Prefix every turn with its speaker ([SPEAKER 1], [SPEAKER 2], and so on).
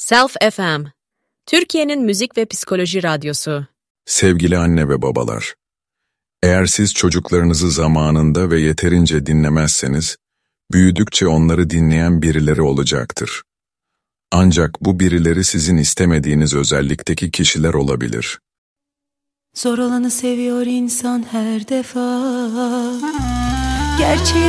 [SPEAKER 1] Self FM, Türkiye'nin müzik ve psikoloji radyosu.
[SPEAKER 2] Sevgili anne ve babalar, eğer siz çocuklarınızı zamanında ve yeterince dinlemezseniz, büyüdükçe onları dinleyen birileri olacaktır. Ancak bu birileri sizin istemediğiniz özellikteki kişiler olabilir.
[SPEAKER 3] Zor olanı seviyor insan her defa. Gerçeği